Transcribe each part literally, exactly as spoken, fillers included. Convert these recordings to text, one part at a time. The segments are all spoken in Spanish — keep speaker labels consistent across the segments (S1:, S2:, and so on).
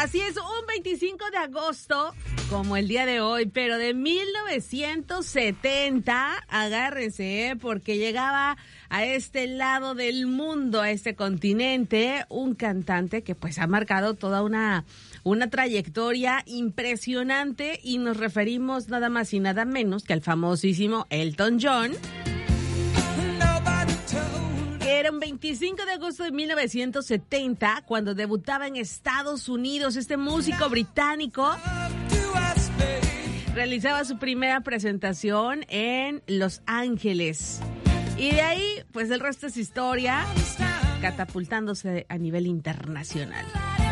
S1: Así es, un veinticinco de agosto, como el día de hoy, pero de mil novecientos setenta, agárrense, ¿eh? Porque llegaba a este lado del mundo, a este continente, un cantante que pues ha marcado toda una, una trayectoria impresionante, y nos referimos nada más y nada menos que al famosísimo Elton John. Era un veinticinco de agosto de mil novecientos setenta cuando debutaba en Estados Unidos. Este músico británico realizaba su primera presentación en Los Ángeles. Y de ahí, pues el resto es historia, catapultándose a nivel internacional.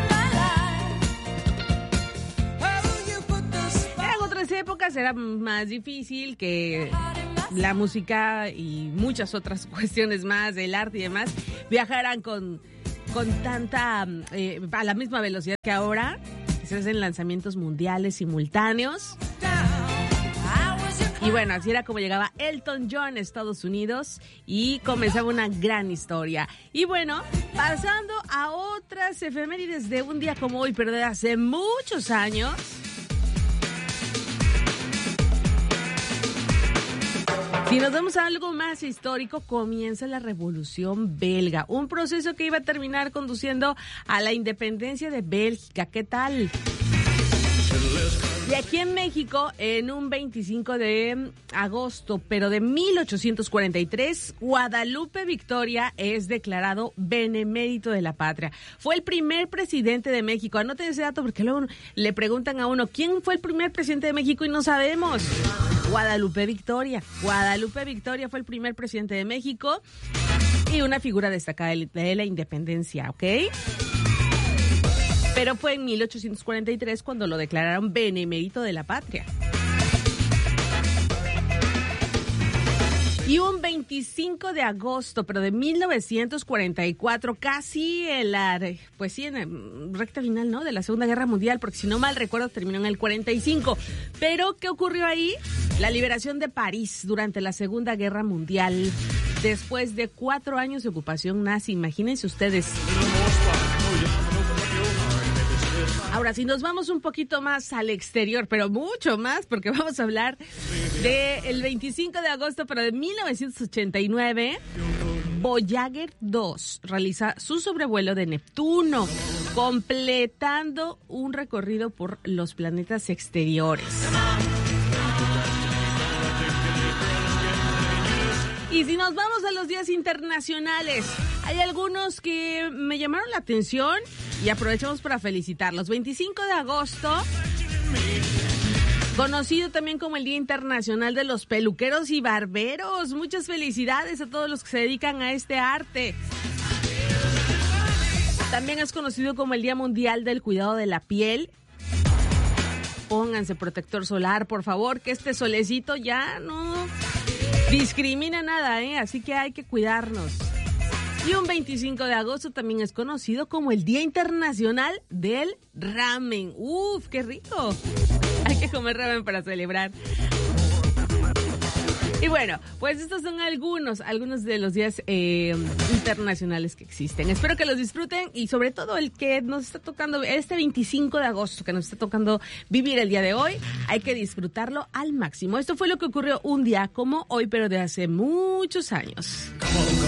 S1: En otras épocas era más difícil que la música y muchas otras cuestiones más, el arte y demás, viajaran con, con tanta, eh, a la misma velocidad que ahora. Se hacen lanzamientos mundiales simultáneos. Y bueno, así era como llegaba Elton John a Estados Unidos y comenzaba una gran historia. Y bueno, pasando a otras efemérides de un día como hoy, pero de hace muchos años. Si nos vamos a algo más histórico, comienza la Revolución Belga, un proceso que iba a terminar conduciendo a la independencia de Bélgica. ¿Qué tal? Y aquí en México, en un veinticinco de agosto, pero de mil ochocientos cuarenta y tres, Guadalupe Victoria es declarado benemérito de la patria. Fue el primer presidente de México. Anoten ese dato porque luego le preguntan a uno, ¿quién fue el primer presidente de México? Y no sabemos. Guadalupe Victoria. Guadalupe Victoria fue el primer presidente de México y una figura destacada de la independencia, ¿ok? Pero fue en mil ochocientos cuarenta y tres cuando lo declararon benemérito de la patria. Y un veinticinco de agosto, pero de mil novecientos cuarenta y cuatro, casi en la, pues sí, en la recta final, ¿no?, de la Segunda Guerra Mundial, porque si no mal recuerdo terminó en el cuarenta y cinco. Pero, ¿qué ocurrió ahí? La liberación de París durante la Segunda Guerra Mundial, después de cuatro años de ocupación nazi. Imagínense ustedes. Ahora, si nos vamos un poquito más al exterior, pero mucho más, porque vamos a hablar del veinticinco de agosto, pero de mil novecientos ochenta y nueve, Voyager dos realiza su sobrevuelo de Neptuno, completando un recorrido por los planetas exteriores. Y si nos vamos a los días internacionales, hay algunos que me llamaron la atención y aprovechamos para felicitarlos. veinticinco de agosto, conocido también como el Día Internacional de los Peluqueros y Barberos. Muchas felicidades a todos los que se dedican a este arte. También es conocido como el Día Mundial del Cuidado de la Piel. Pónganse protector solar, por favor, que este solecito ya no discrimina nada, ¿eh? Así que hay que cuidarnos. Y un veinticinco de agosto también es conocido como el Día Internacional del Ramen. ¡Uf, qué rico! Hay que comer ramen para celebrar. Y bueno, pues estos son algunos, algunos de los días eh, internacionales que existen. Espero que los disfruten y sobre todo el que nos está tocando, este veinticinco de agosto que nos está tocando vivir el día de hoy, hay que disfrutarlo al máximo. Esto fue lo que ocurrió un día como hoy, pero de hace muchos años.